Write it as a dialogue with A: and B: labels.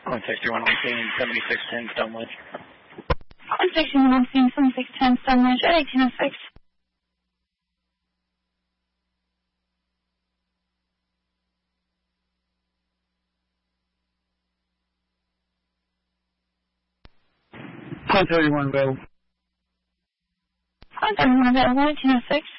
A: 161 7610 Stonebridge.
B: 161 7610 Stonebridge at 1806.
A: Rail.
B: 131 available, 1806.